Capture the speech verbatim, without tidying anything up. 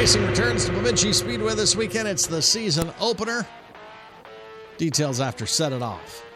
Racing returns to Bemidji Speedway this weekend. It's the season opener. Details after Set It Off.